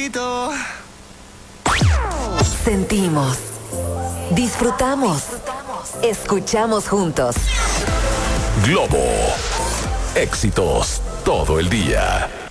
favorito. Sentimos, disfrutamos, escuchamos juntos. Globo. Éxitos todo el día.